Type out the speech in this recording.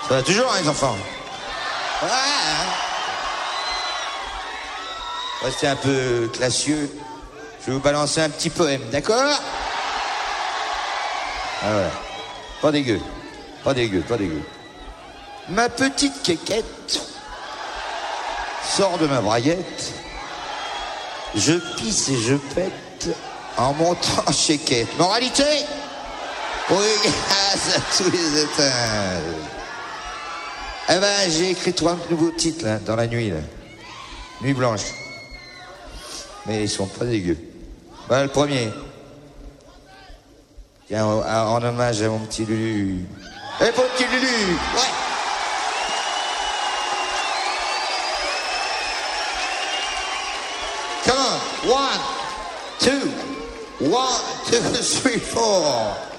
Ça va toujours, hein, les enfants. Restez un peu classieux. Je vais vous balancer un petit poème, d'accord? Ah ouais. Pas dégueu. Pas dégueu, pas dégueu. Ma petite quéquette sort de ma braguette. Je pisse et je pète en montant chez Kate. Moralité? Oui, grâce à tous les étages. Eh ben, j'ai écrit 3 nouveaux titres, là, dans la nuit, là. Nuit blanche. Mais ils sont pas dégueux. Ben, le premier. Tiens, en hommage à mon petit Lulu. Eh, mon petit Lulu! Ouais! Come on! 1, 2, 1, 2, 3, 4.